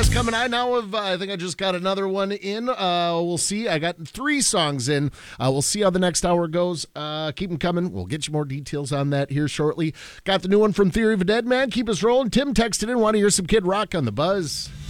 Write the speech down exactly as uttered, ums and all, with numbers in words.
Hour's coming. I now have, uh, I think I just got another one in. Uh, we'll see. I got three songs in. Uh, we'll see how the next hour goes. Uh, keep them coming. We'll get you more details on that here shortly. Got the new one from Theory of a Dead Man. Keep us rolling. Tim texted in. Want to hear some Kid Rock on the Buzz?